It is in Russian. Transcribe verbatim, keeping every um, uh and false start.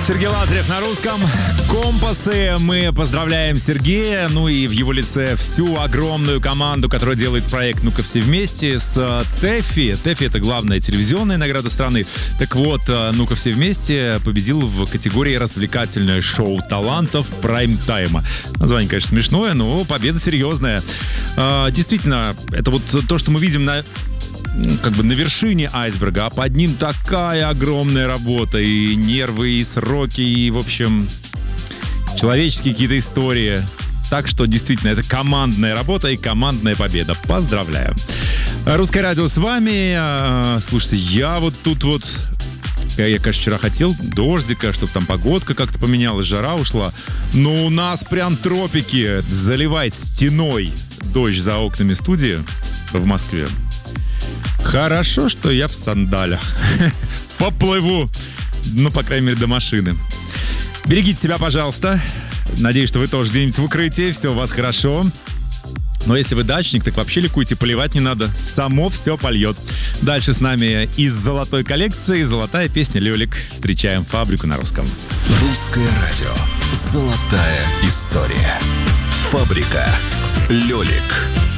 Сергей Лазарев на русском. Компасы. Мы поздравляем Сергея, ну и в его лице всю огромную команду, которая делает проект «Ну-ка все вместе» с ТЭФИ. ТЭФИ — это главная телевизионная награда страны. Так вот, «Ну-ка все вместе» победил в категории «Развлекательное шоу талантов прайм-тайма». Название, конечно, смешное, но победа серьезная. Действительно, это вот то, что мы видим на... как бы на вершине айсберга, а под ним такая огромная работа, и нервы, и сроки, и, в общем, человеческие какие-то истории. Так что, действительно, это командная работа и командная победа. Поздравляю. Русское радио с вами. Слушайте, я вот тут вот... Я, конечно, вчера хотел дождика, чтобы там погодка как-то поменялась, жара ушла. Но у нас прям тропики. Заливает стеной дождь за окнами студии в Москве. Хорошо, что я в сандалях. Поплыву. Ну, по крайней мере, до машины. Берегите себя, пожалуйста. Надеюсь, что вы тоже где-нибудь в укрытии. Все у вас хорошо. Но если вы дачник, так вообще ликуйте, поливать не надо. Само все польет. Дальше с нами из золотой коллекции золотая песня «Лёлик». Встречаем «Фабрику» на русском. Русское радио. Золотая история. «Фабрика». «Лёлик».